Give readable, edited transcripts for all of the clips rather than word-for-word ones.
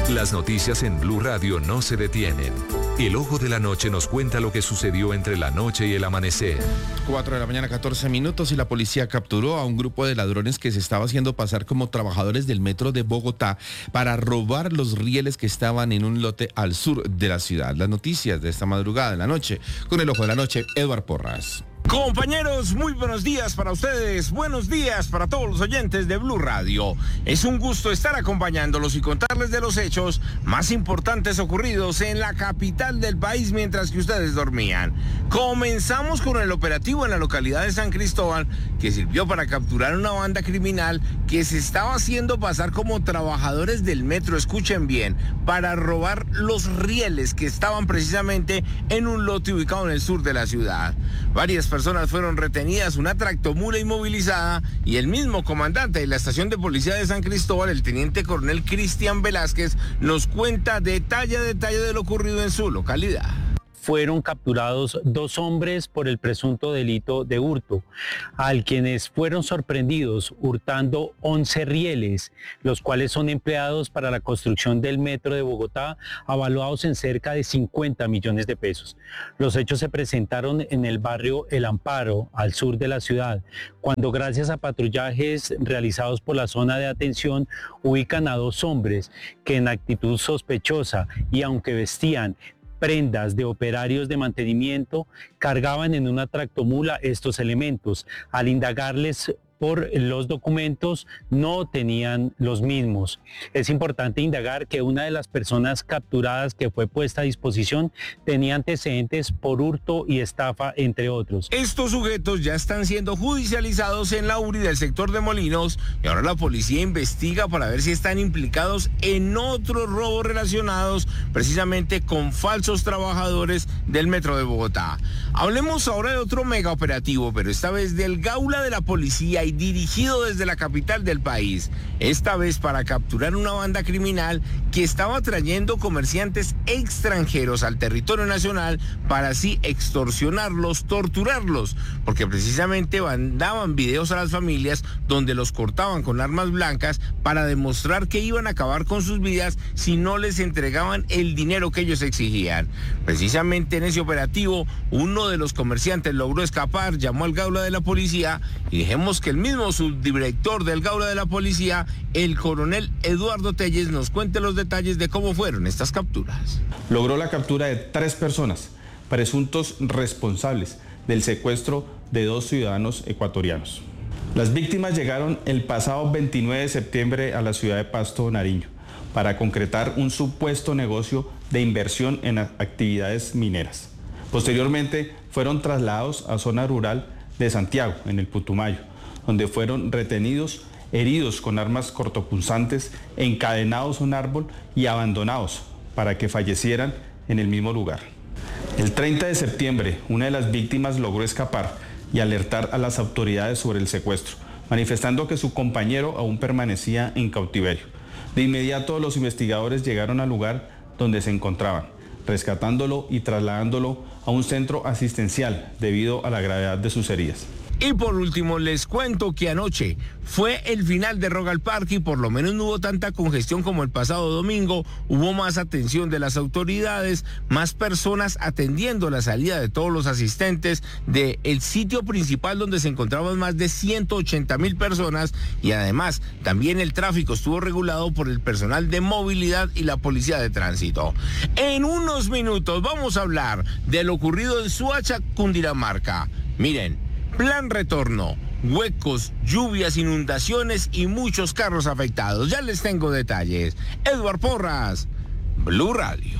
Las noticias en Blue Radio no se detienen. El Ojo de la Noche nos cuenta lo que sucedió entre la noche y el amanecer. 4 de la mañana, 14 minutos, y la policía capturó a un grupo de ladrones que se estaba haciendo pasar como trabajadores del metro de Bogotá para robar los rieles que estaban en un lote al sur de la ciudad. Las noticias de esta madrugada de la noche, con el Ojo de la Noche, Eduard Porras. Compañeros, muy buenos días para ustedes, buenos días para todos los oyentes de Blue Radio. Es un gusto estar acompañándolos y contarles de los hechos más importantes ocurridos en la capital del país mientras que ustedes dormían. Comenzamos con el operativo en la localidad de San Cristóbal, que sirvió para capturar una banda criminal que se estaba haciendo pasar como trabajadores del metro, escuchen bien, para robar los rieles que estaban precisamente en un lote ubicado en el sur de la ciudad. Varias personas fueron retenidas, una tractomula inmovilizada, y el mismo comandante de la estación de policía de San Cristóbal, el teniente coronel Cristian Velázquez, nos cuenta detalle a detalle de lo ocurrido en su localidad. Fueron capturados 2 hombres por el presunto delito de hurto, al quienes fueron sorprendidos hurtando 11 rieles, los cuales son empleados para la construcción del metro de Bogotá, avaluados en cerca de 50 millones de pesos. Los hechos se presentaron en el barrio El Amparo, al sur de la ciudad, cuando gracias a patrullajes realizados por la zona de atención ubican a 2 hombres que en actitud sospechosa y aunque vestían prendas de operarios de mantenimiento, cargaban en una tractomula estos elementos. Al indagarles por los documentos, no tenían los mismos. Es importante indagar que una de las personas capturadas que fue puesta a disposición tenía antecedentes por hurto y estafa, entre otros. Estos sujetos ya están siendo judicializados en la URI del sector de Molinos, y ahora la policía investiga para ver si están implicados en otros robos relacionados precisamente con falsos trabajadores del metro de Bogotá. Hablemos ahora de otro mega operativo, pero esta vez del Gaula de la policía y dirigido desde la capital del país, esta vez para capturar una banda criminal que estaba trayendo comerciantes extranjeros al territorio nacional para así extorsionarlos, torturarlos, porque precisamente mandaban videos a las familias donde los cortaban con armas blancas para demostrar que iban a acabar con sus vidas si no les entregaban el dinero que ellos exigían. Precisamente en ese operativo, uno de los comerciantes logró escapar, llamó al Gaula de la policía, y dejemos que el mismo subdirector del Gaula de la policía, el coronel Eduardo Telles, nos cuente los detalles de cómo fueron estas capturas. Logró la captura de 3 personas, presuntos responsables del secuestro de 2 ciudadanos ecuatorianos. Las víctimas llegaron el pasado 29 de septiembre a la ciudad de Pasto, Nariño, para concretar un supuesto negocio de inversión en actividades mineras. Posteriormente fueron trasladados a zona rural de Santiago, en el Putumayo, donde fueron retenidos, heridos con armas cortopunzantes, encadenados a un árbol y abandonados para que fallecieran en el mismo lugar. El 30 de septiembre, una de las víctimas logró escapar y alertar a las autoridades sobre el secuestro, manifestando que su compañero aún permanecía en cautiverio. De inmediato, los investigadores llegaron al lugar donde se encontraban, rescatándolo y trasladándolo a un centro asistencial debido a la gravedad de sus heridas. Y por último, les cuento que anoche fue el final de Rock al Parque y por lo menos no hubo tanta congestión como el pasado domingo. Hubo más atención de las autoridades, más personas atendiendo la salida de todos los asistentes del sitio principal donde se encontraban más de 180,000 personas, y además también el tráfico estuvo regulado por el personal de movilidad y la policía de tránsito. En unos minutos vamos a hablar de lo ocurrido en Soacha, Cundinamarca. Miren, plan retorno, huecos, lluvias, inundaciones y muchos carros afectados. Ya les tengo detalles. Eduard Porras, Blue Radio.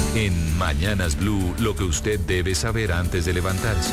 En Mañanas Blue, lo que usted debe saber antes de levantarse.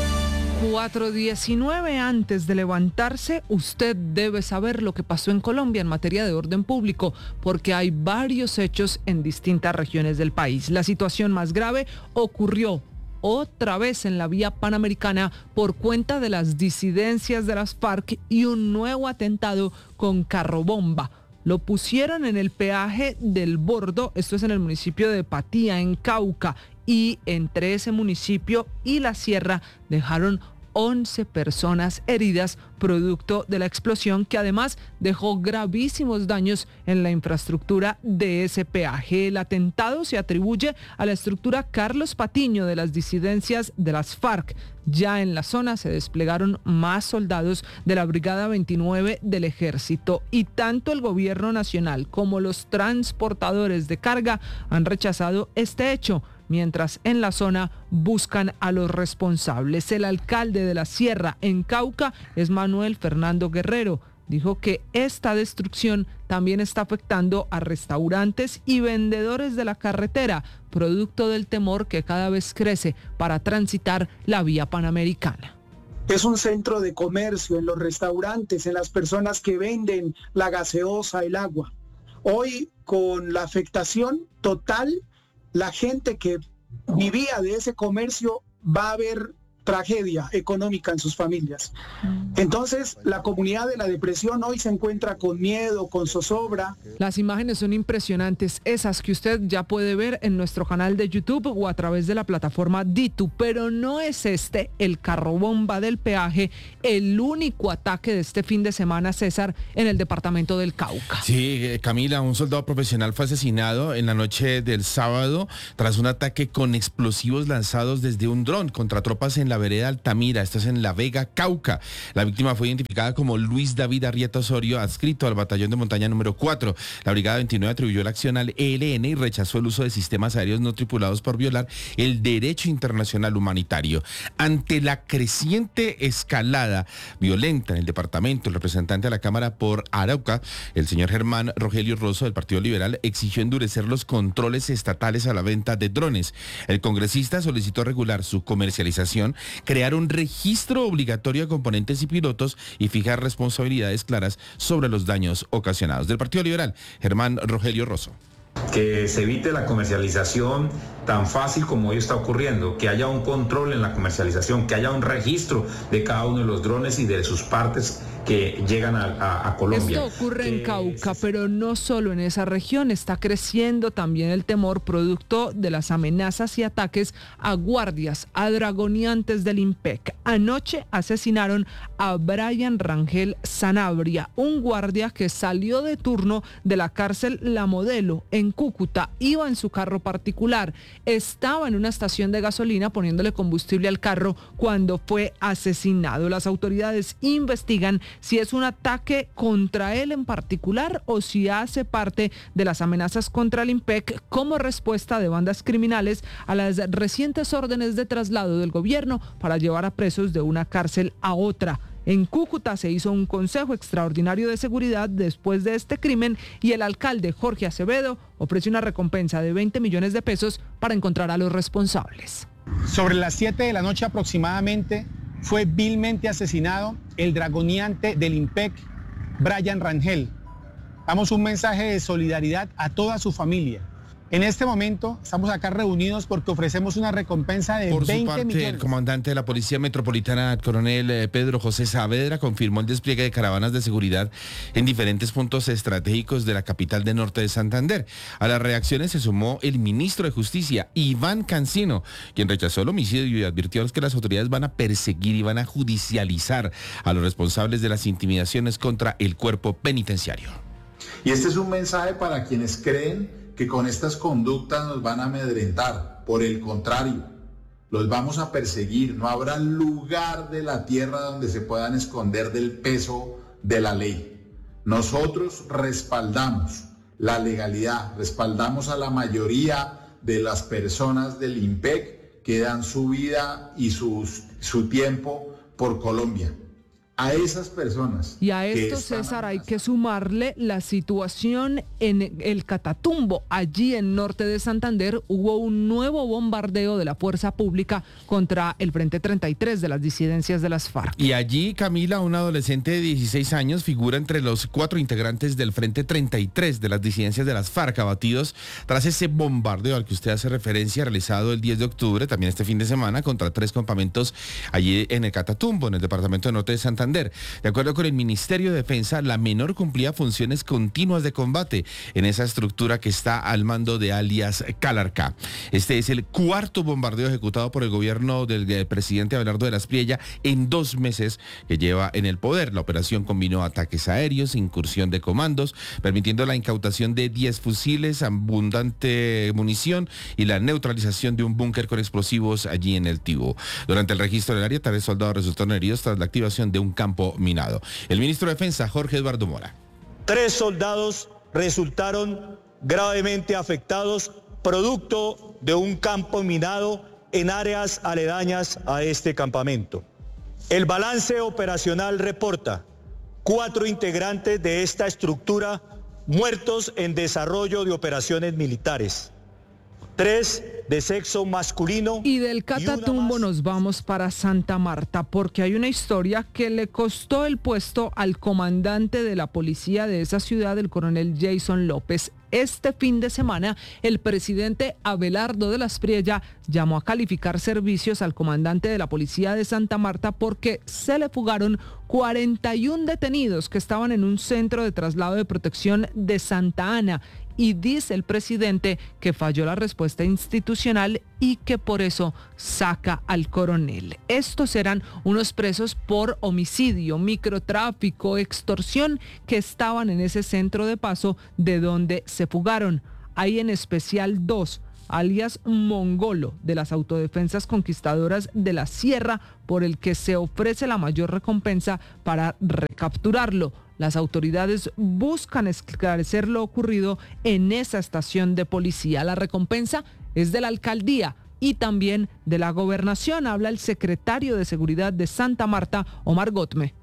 4:19 antes de levantarse, usted debe saber lo que pasó en Colombia en materia de orden público, porque hay varios hechos en distintas regiones del país. La situación más grave ocurrió otra vez en la vía panamericana por cuenta de las disidencias de las FARC y un nuevo atentado con carrobomba. Lo pusieron en el peaje del Bordo, esto es en el municipio de Patía, en Cauca, y entre ese municipio y la sierra dejaron 11 personas heridas producto de la explosión, que además dejó gravísimos daños en la infraestructura de ese peaje. El atentado se atribuye a la estructura Carlos Patiño de las disidencias de las FARC. Ya en la zona se desplegaron más soldados de la Brigada 29 del Ejército, y tanto el gobierno nacional como los transportadores de carga han rechazado este hecho, mientras en la zona buscan a los responsables. El alcalde de la Sierra, en Cauca, es Manuel Fernando Guerrero. Dijo que esta destrucción también está afectando a restaurantes y vendedores de la carretera, producto del temor que cada vez crece para transitar la vía panamericana. Es un centro de comercio en los restaurantes, en las personas que venden la gaseosa, el agua. Hoy, con la afectación total, la gente que vivía de ese comercio va a haber tragedia económica en sus familias. Entonces, la comunidad de la depresión hoy se encuentra con miedo, con zozobra. Las imágenes son impresionantes, esas que usted ya puede ver en nuestro canal de YouTube o a través de la plataforma Ditu, pero no es este, el carro bomba del peaje, el único ataque de este fin de semana, César, en el departamento del Cauca. Sí, Camila, un soldado profesional fue asesinado en la noche del sábado tras un ataque con explosivos lanzados desde un dron contra tropas en la vereda Altamira, esto es en La Vega, Cauca. La víctima fue identificada como Luis David Arrieta Osorio, adscrito al batallón de montaña número 4. La Brigada 29 atribuyó la acción al ELN y rechazó el uso de sistemas aéreos no tripulados por violar el derecho internacional humanitario. Ante la creciente escalada violenta en el departamento, el representante de la Cámara por Arauca, el señor Germán Rogelio Rosso del Partido Liberal, exigió endurecer los controles estatales a la venta de drones. El congresista solicitó regular su comercialización, crear un registro obligatorio de componentes y pilotos y fijar responsabilidades claras sobre los daños ocasionados. Del Partido Liberal, Germán Rogelio Rosso. Que se evite la comercialización tan fácil como hoy está ocurriendo, que haya un control en la comercialización, que haya un registro de cada uno de los drones y de sus partes que llegan a Colombia. Esto ocurre en Cauca, pero no solo en esa región, está creciendo también el temor producto de las amenazas y ataques a guardias, a dragoneantes del IMPEC. Anoche asesinaron a Brian Rangel Sanabria, un guardia que salió de turno de la cárcel La Modelo en Cúcuta, iba en su carro particular, estaba en una estación de gasolina poniéndole combustible al carro cuando fue asesinado. Las autoridades investigan si es un ataque contra él en particular o si hace parte de las amenazas contra el IMPEC como respuesta de bandas criminales a las recientes órdenes de traslado del gobierno para llevar a presos de una cárcel a otra. En Cúcuta se hizo un consejo extraordinario de seguridad después de este crimen y el alcalde Jorge Acevedo ofreció una recompensa de 20 millones de pesos para encontrar a los responsables. Sobre las 7 de la noche aproximadamente fue vilmente asesinado el dragoneante del IMPEC, Brian Rangel. Damos un mensaje de solidaridad a toda su familia. En este momento estamos acá reunidos porque ofrecemos una recompensa de 20 millones. Por su parte, el comandante de la Policía Metropolitana, el coronel Pedro José Saavedra, confirmó el despliegue de caravanas de seguridad en diferentes puntos estratégicos de la capital de Norte de Santander. A las reacciones se sumó el ministro de Justicia, Iván Cancino, quien rechazó el homicidio y advirtió que las autoridades van a perseguir y van a judicializar a los responsables de las intimidaciones contra el cuerpo penitenciario. Y este es un mensaje para quienes creen que con estas conductas nos van a amedrentar. Por el contrario, los vamos a perseguir. No habrá lugar de la tierra donde se puedan esconder del peso de la ley. Nosotros respaldamos la legalidad, respaldamos a la mayoría de las personas del IMPEC que dan su vida y su tiempo por Colombia. A esas personas. Y a esto, César, hay que sumarle la situación en el Catatumbo. Allí en Norte de Santander hubo un nuevo bombardeo de la fuerza pública contra el Frente 33 de las disidencias de las FARC. Y allí, Camila, un adolescente de 16 años figura entre los 4 integrantes del Frente 33 de las disidencias de las FARC abatidos tras ese bombardeo al que usted hace referencia realizado el 10 de octubre, también este fin de semana, contra 3 campamentos allí en el Catatumbo, en el departamento de Norte de Santander. Santander. De acuerdo con el Ministerio de Defensa, la menor cumplía funciones continuas de combate en esa estructura que está al mando de alias Calarcá. Este es el cuarto bombardeo ejecutado por el gobierno del presidente Abelardo de la Espriella en 2 meses que lleva en el poder. La operación combinó ataques aéreos, incursión de comandos, permitiendo la incautación de 10 fusiles, abundante munición y la neutralización de un búnker con explosivos allí en el Tibú. Durante el registro del área, 3 soldados resultaron heridos tras la activación de un campo minado. El ministro de Defensa, Jorge Eduardo Mora. 3 soldados resultaron gravemente afectados producto de un campo minado en áreas aledañas a este campamento. El balance operacional reporta 4 integrantes de esta estructura muertos en desarrollo de operaciones militares, 3 de sexo masculino. Y del Catatumbo nos vamos para Santa Marta porque hay una historia que le costó el puesto al comandante de la policía de esa ciudad, el coronel Jason López. Este fin de semana, el presidente Abelardo de la Espriella llamó a calificar servicios al comandante de la policía de Santa Marta porque se le fugaron 41 detenidos que estaban en un centro de traslado de protección de Santa Ana. Y dice el presidente que falló la respuesta institucional y que por eso saca al coronel. Estos eran unos presos por homicidio, microtráfico, extorsión que estaban en ese centro de paso de donde se fugaron. Hay en especial 2, alias Mongolo, de las Autodefensas Conquistadoras de la Sierra, por el que se ofrece la mayor recompensa para recapturarlo. Las autoridades buscan esclarecer lo ocurrido en esa estación de policía. La recompensa es de la alcaldía y también de la gobernación. Habla el secretario de Seguridad de Santa Marta, Omar Gotme.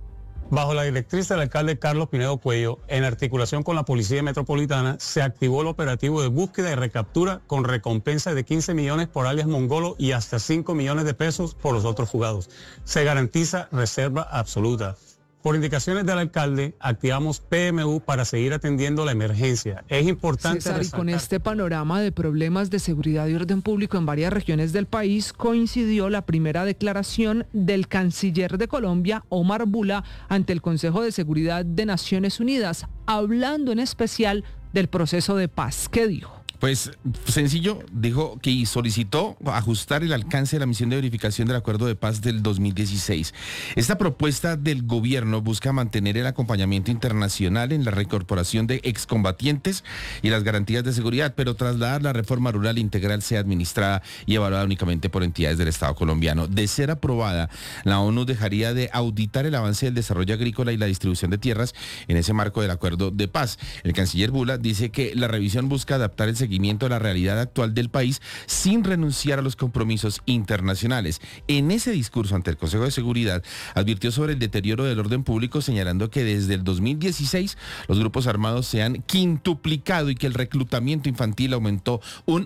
Bajo la directriz del alcalde Carlos Pinedo Cuello, en articulación con la Policía Metropolitana, se activó el operativo de búsqueda y recaptura con recompensa de 15 millones por alias Mongolo y hasta 5 millones de pesos por los otros fugados. Se garantiza reserva absoluta. Por indicaciones del alcalde, activamos PMU para seguir atendiendo la emergencia. Es importante César, y con este panorama de problemas de seguridad y orden público en varias regiones del país, coincidió la primera declaración del canciller de Colombia, Omar Bula, ante el Consejo de Seguridad de Naciones Unidas, hablando en especial del proceso de paz. ¿Qué dijo? Pues sencillo, dijo que solicitó ajustar el alcance de la misión de verificación del acuerdo de paz del 2016. Esta propuesta del gobierno busca mantener el acompañamiento internacional en la reincorporación de excombatientes y las garantías de seguridad, pero trasladar la reforma rural integral sea administrada y evaluada únicamente por entidades del Estado colombiano. De ser aprobada, la ONU dejaría de auditar el avance del desarrollo agrícola y la distribución de tierras en ese marco del acuerdo de paz. El canciller Bula dice que la revisión busca adaptar el seguimiento a la realidad actual del país sin renunciar a los compromisos internacionales. En ese discurso ante el Consejo de Seguridad advirtió sobre el deterioro del orden público, señalando que desde el 2016 los grupos armados se han quintuplicado y que el reclutamiento infantil aumentó un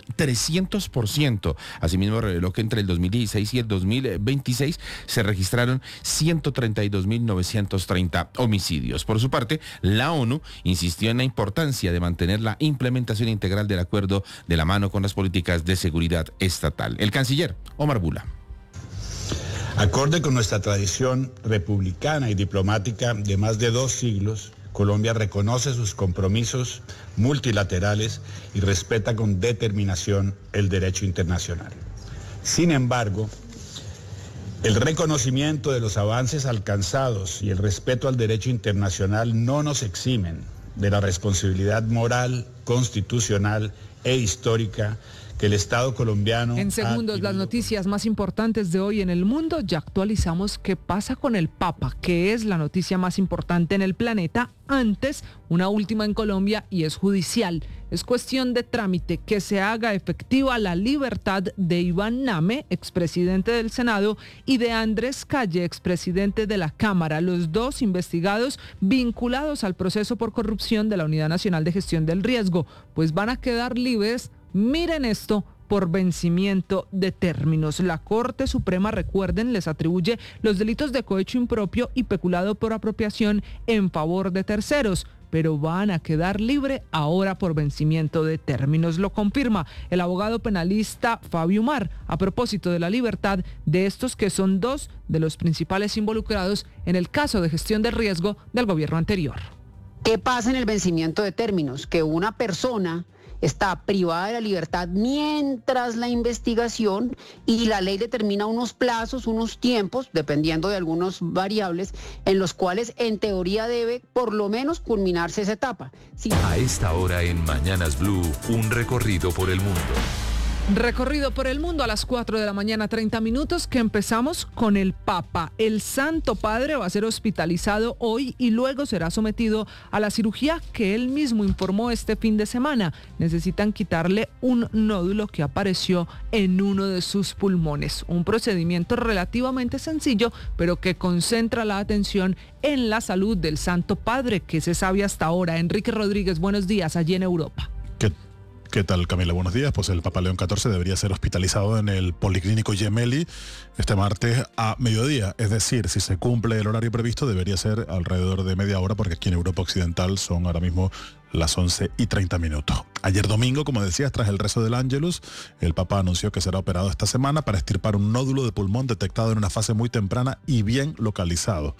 300%. Asimismo reveló que entre el 2016 y el 2026 se registraron 132.930 homicidios. Por su parte, la ONU insistió en la importancia de mantener la implementación integral del acuerdo de la mano con las políticas de seguridad estatal. El canciller Omar Bula. Acorde con nuestra tradición republicana y diplomática de más de 2 siglos, Colombia reconoce sus compromisos multilaterales y respeta con determinación el derecho internacional. Sin embargo, el reconocimiento de los avances alcanzados y el respeto al derecho internacional no nos eximen de la responsabilidad moral, constitucional e histórica que el Estado colombiano... En segundos, las noticias más importantes de hoy en el mundo. Ya actualizamos qué pasa con el Papa, que es la noticia más importante en el planeta. Antes, una última en Colombia y es judicial. Es cuestión de trámite que se haga efectiva la libertad de Iván Name, expresidente del Senado, y de Andrés Calle, expresidente de la Cámara, los 2 investigados vinculados al proceso por corrupción de la Unidad Nacional de Gestión del Riesgo, pues van a quedar libres. Miren esto, por vencimiento de términos. La Corte Suprema, recuerden, les atribuye los delitos de cohecho impropio y peculado por apropiación en favor de terceros. pero van a quedar libre ahora por vencimiento de términos. Lo confirma el abogado penalista Fabio Umar a propósito de la libertad de estos que son dos de los principales involucrados en el caso de gestión del riesgo del gobierno anterior. ¿Qué pasa en el vencimiento de términos? Que una persona está privada de la libertad mientras la investigación y la ley determina unos plazos, unos tiempos, dependiendo de algunas variables, en los cuales en teoría debe por lo menos culminarse esa etapa. A esta hora en Mañanas Blue, un recorrido por el mundo. Recorrido por el mundo a las 4 de la mañana, 30 minutos, que empezamos con el Papa. El Santo Padre va a ser hospitalizado hoy y luego será sometido a la cirugía que él mismo informó este fin de semana. Necesitan quitarle un nódulo que apareció en uno de sus pulmones. Un procedimiento relativamente sencillo, pero que concentra la atención en la salud del Santo Padre. ¿Qué se sabe hasta ahora? Enrique Rodríguez, buenos días, allí en Europa. ¿Qué tal, Camila? Buenos días. Pues el Papa León XIV debería ser hospitalizado en el Policlínico Gemelli este martes a mediodía. Es decir, si se cumple el horario previsto, debería ser alrededor de media hora, porque aquí en Europa Occidental son ahora mismo las 11:30. Ayer domingo, como decías, tras el rezo del Ángelus, el Papa anunció que será operado esta semana para extirpar un nódulo de pulmón detectado en una fase muy temprana y bien localizado.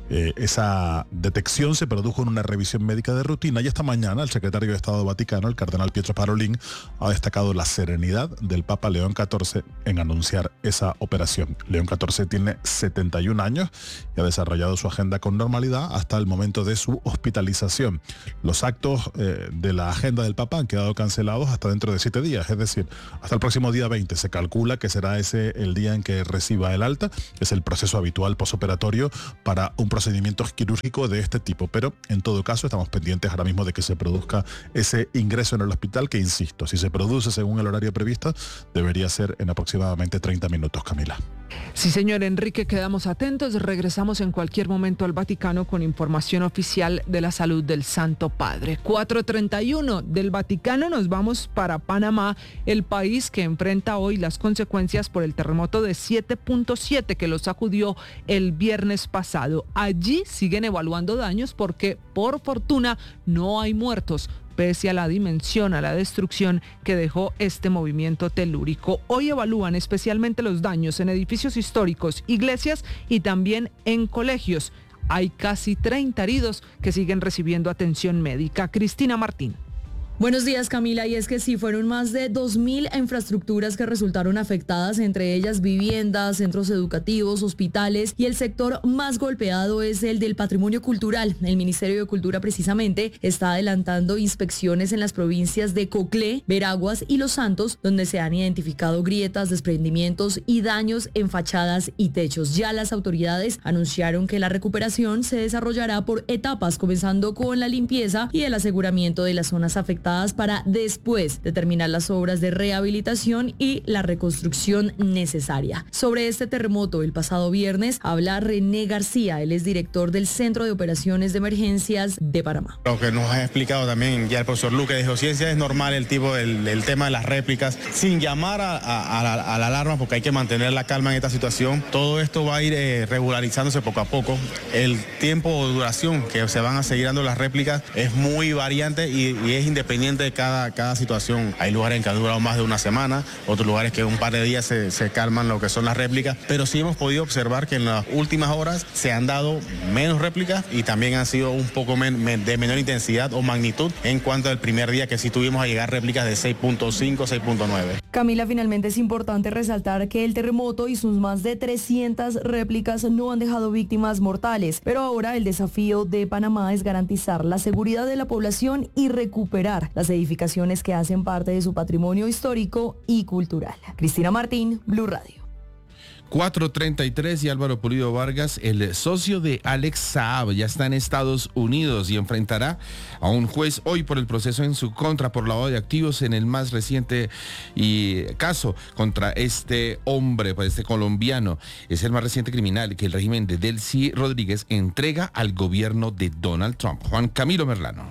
Esa detección se produjo en una revisión médica de rutina y esta mañana el secretario de Estado Vaticano, el cardenal Pietro Parolin, ha destacado la serenidad del Papa León XIV en anunciar esa operación. León XIV tiene 71 años y ha desarrollado su agenda con normalidad hasta el momento de su hospitalización. Los actos de la agenda del Papa han quedado cancelados hasta dentro de 7 días, es decir, hasta el próximo día 20. Se calcula que será ese el día en que reciba el alta. Es el proceso habitual posoperatorio para un procedimiento quirúrgico de este tipo, pero en todo caso estamos pendientes ahora mismo de que se produzca ese ingreso en el hospital, que insisto, si se produce según el horario previsto, debería ser en aproximadamente 30 minutos, Camila. Sí, señor Enrique, quedamos atentos. Regresamos en cualquier momento al Vaticano con información oficial de la salud del Santo Padre. 4:31 del Vaticano nos vamos para Panamá, el país que enfrenta hoy las consecuencias por el terremoto de 7.7 que lo sacudió el viernes pasado. Allí siguen evaluando daños porque, por fortuna, no hay muertos, pese a la dimensión, a la destrucción que dejó este movimiento telúrico. Hoy evalúan especialmente los daños en edificios históricos, iglesias y también en colegios. Hay casi 30 heridos que siguen recibiendo atención médica. Cristina Martín. Buenos días, Camila, y es que sí, fueron más de 2.000 infraestructuras que resultaron afectadas, entre ellas viviendas, centros educativos, hospitales, y el sector más golpeado es el del patrimonio cultural. El Ministerio de Cultura precisamente está adelantando inspecciones en las provincias de Coclé, Veraguas y Los Santos, donde se han identificado grietas, desprendimientos y daños en fachadas y techos. Ya las autoridades anunciaron que la recuperación se desarrollará por etapas, comenzando con la limpieza y el aseguramiento de las zonas afectadas para después determinar las obras de rehabilitación y la reconstrucción necesaria. Sobre este terremoto, el pasado viernes, habla René García, él es director del Centro de Operaciones de Emergencias de Panamá. Lo que nos ha explicado también ya el profesor Luque de Geociencia, es normal el tema de las réplicas, sin llamar a la alarma, porque hay que mantener la calma en esta situación. Todo esto va a ir regularizándose poco a poco. El tiempo o duración que se van a seguir dando las réplicas es muy variante y es independiente de cada situación. Hay lugares en que han durado más de una semana, otros lugares que un par de días se calman lo que son las réplicas, pero sí hemos podido observar que en las últimas horas se han dado menos réplicas y también han sido un poco de menor intensidad o magnitud en cuanto al primer día, que sí tuvimos a llegar réplicas de 6.5, 6.9. Camila, finalmente es importante resaltar que el terremoto y sus más de 300 réplicas no han dejado víctimas mortales, pero ahora el desafío de Panamá es garantizar la seguridad de la población y recuperar las edificaciones que hacen parte de su patrimonio histórico y cultural. Cristina Martín, Blue Radio. 4:33 y Álvaro Pulido Vargas, el socio de Alex Saab, ya está en Estados Unidos y enfrentará a un juez hoy por el proceso en su contra por lavado de activos en el más reciente caso contra este hombre, pues este colombiano. Es el más reciente criminal que el régimen de Delcy Rodríguez entrega al gobierno de Donald Trump. Juan Camilo Merlano.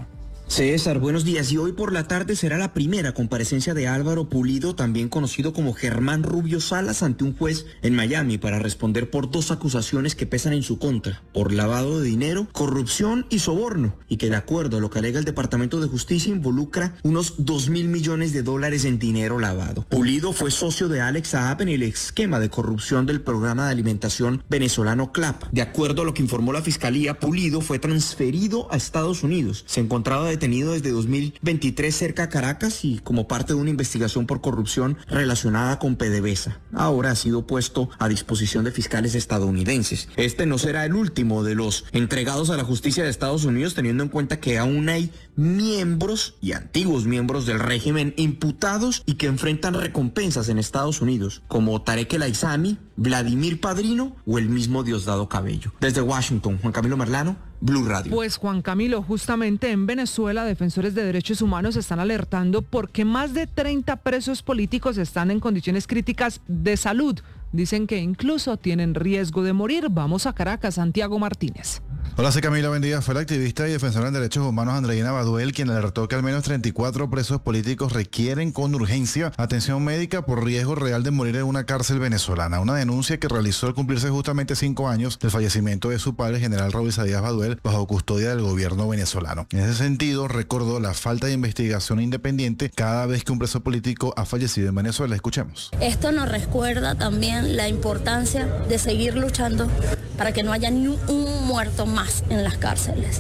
César, buenos días. Y hoy por la tarde será la primera comparecencia de Álvaro Pulido, también conocido como Germán Rubio Salas, ante un juez en Miami para responder por 2 acusaciones que pesan en su contra, por lavado de dinero, corrupción y soborno, y que de acuerdo a lo que alega el Departamento de Justicia involucra unos 2.000 millones de dólares en dinero lavado. Pulido fue socio de Alex Saab en el esquema de corrupción del programa de alimentación venezolano CLAP. De acuerdo a lo que informó la Fiscalía, Pulido fue transferido a Estados Unidos. Se encontraba detenido desde 2023 cerca a Caracas y como parte de una investigación por corrupción relacionada con PDVSA. Ahora ha sido puesto a disposición de fiscales estadounidenses. Este no será el último de los entregados a la justicia de Estados Unidos, teniendo en cuenta que aún hay miembros y antiguos miembros del régimen imputados y que enfrentan recompensas en Estados Unidos, como Tarek El Aizami, Vladimir Padrino o el mismo Diosdado Cabello. Desde Washington, Juan Camilo Merlano, Blue Radio. Pues Juan Camilo, justamente en Venezuela, defensores de derechos humanos están alertando porque más de 30 presos políticos están en condiciones críticas de salud. Dicen que incluso tienen riesgo de morir. Vamos a Caracas, Santiago Martínez. Hola, soy Camila, buen día. Fue la activista y defensora de derechos humanos Andreina Baduel quien alertó que al menos 34 presos políticos requieren con urgencia atención médica por riesgo real de morir en una cárcel venezolana. Una denuncia que realizó al cumplirse justamente 5 años del fallecimiento de su padre, general Raúl Isaías Baduel, bajo custodia del gobierno venezolano. En ese sentido, recordó la falta de investigación independiente cada vez que un preso político ha fallecido en Venezuela. Escuchemos. Esto nos recuerda también la importancia de seguir luchando para que no haya ni un muerto más en las cárceles.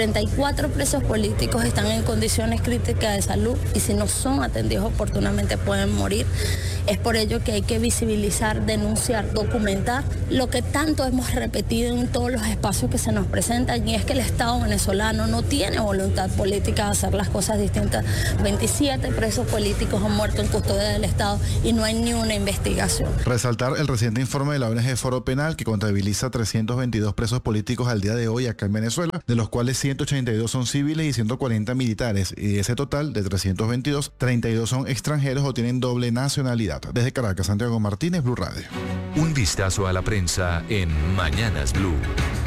34 presos políticos están en condiciones críticas de salud y si no son atendidos oportunamente pueden morir. Es por ello que hay que visibilizar, denunciar, documentar lo que tanto hemos repetido en todos los espacios que se nos presentan, y es que el Estado venezolano no tiene voluntad política de hacer las cosas distintas. 27 presos políticos han muerto en custodia del Estado y no hay ni una investigación. Resaltar el reciente informe de la ONG Foro Penal que contabiliza 322 presos políticos al día de hoy acá en Venezuela, de los cuales 182 son civiles y 140 militares, y de ese total de 322, 32 son extranjeros o tienen doble nacionalidad. Desde Caracas, Santiago Martínez, Blue Radio. Un vistazo a la prensa en Mañanas Blue.